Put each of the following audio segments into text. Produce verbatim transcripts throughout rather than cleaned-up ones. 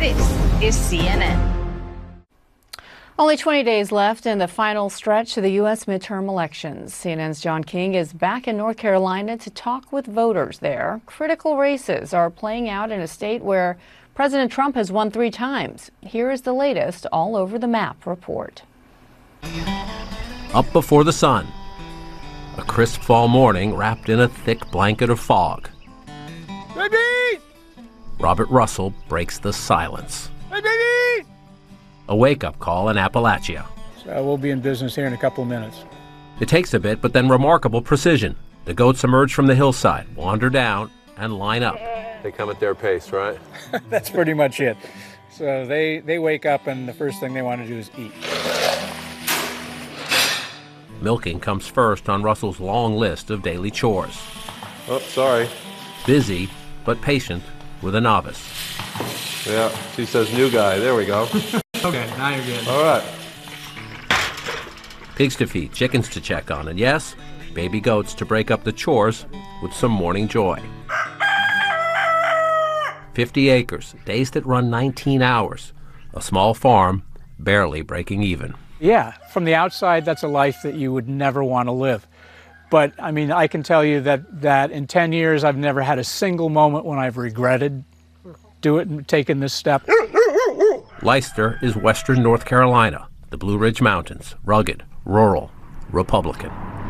This is C N N. Only twenty days left in the final stretch of the U S midterm elections. C N N's John King is back in North Carolina to talk with voters there. Critical races are playing out in a state where President Trump has won three times. Here is the latest All Over the Map report. Up before the sun. A crisp fall morning wrapped in a thick blanket of fog. Ready! Robert Russell breaks the silence. Ready! A wake-up call in Appalachia. So we'll be in business here in a couple of minutes. It takes a bit, but then remarkable precision. The goats emerge from the hillside, wander down, and line up. They come at their pace, right? That's pretty much it. So they, they wake up and the first thing they want to do is eat. Milking comes first on Russell's long list of daily chores. Oh, sorry. Busy, but patient with a novice. Yeah, she says new guy. There we go. Okay, now you're good. All right. Pigs to feed, chickens to check on, and yes, baby goats to break up the chores with some morning joy. Fifty acres, days that run nineteen hours. A small farm, barely breaking even. Yeah, from the outside, that's a life that you would never want to live. But, I mean, I can tell you that, that in ten years, I've never had a single moment when I've regretted do it and taking this step. Leicester is western North Carolina, the Blue Ridge Mountains, rugged, rural, Republican.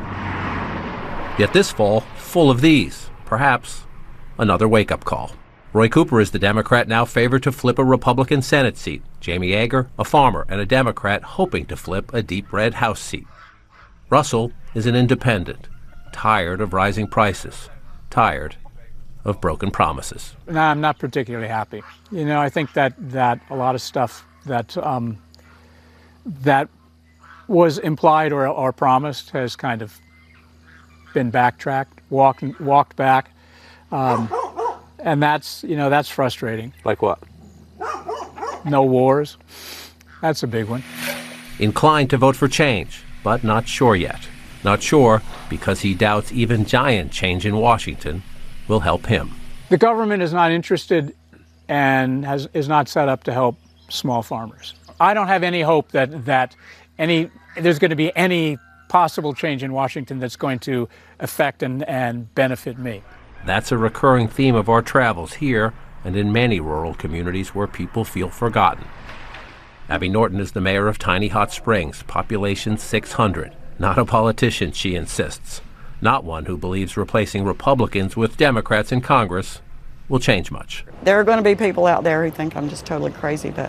Yet this fall, full of these, perhaps another wake-up call. Roy Cooper is the Democrat now favored to flip a Republican Senate seat. Jamie Yeager, a farmer and a Democrat, hoping to flip a deep red House seat. Russell is an independent, tired of rising prices, tired of broken promises. No, I'm not particularly happy. You know, I think that, that a lot of stuff that um, that was implied or, or promised has kind of been backtracked, walked walked back, um, and that's you know that's frustrating. Like what? No wars. That's a big one. Inclined to vote for change, but not sure yet. Not sure because he doubts even giant change in Washington will help him. The government is not interested and has, is not set up to help small farmers. I don't have any hope that, that any, there's going to be any possible change in Washington that's going to affect and, and benefit me. That's a recurring theme of our travels here and in many rural communities where people feel forgotten. Abby Norton is the mayor of Tiny Hot Springs, population six hundred. Not a politician, she insists. Not one who believes replacing Republicans with Democrats in Congress will change much. There are going to be people out there who think I'm just totally crazy, but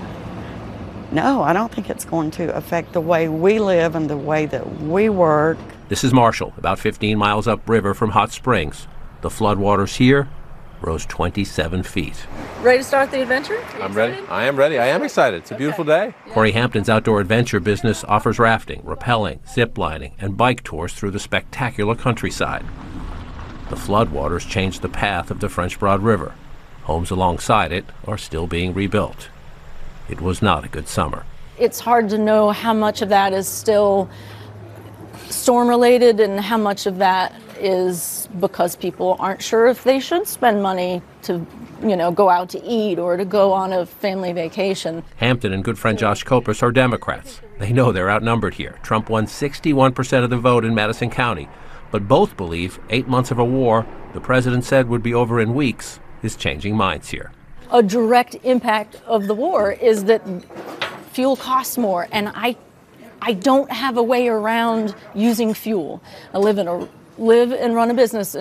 no, I don't think it's going to affect the way we live and the way that we work. This is Marshall, about fifteen miles upriver from Hot Springs. The floodwaters here rose twenty-seven feet. Ready to start the adventure? I'm ready. I am ready. I am excited. It's a beautiful day. Corey Hampton's outdoor adventure business offers rafting, rappelling, zip-lining, and bike tours through the spectacular countryside. The floodwaters changed the path of the French Broad River. Homes alongside it are still being rebuilt. It was not a good summer. It's hard to know how much of that is still storm-related and how much of that is because people aren't sure if they should spend money to, you know, go out to eat or to go on a family vacation. Hampton and good friend Josh Kopus are Democrats. They know they're outnumbered here. Trump won sixty-one percent of the vote in Madison County. But both believe eight months of a war the president said would be over in weeks is changing minds here. A direct impact of the war is that fuel costs more, and I I don't have a way around using fuel. I live in a live and run a business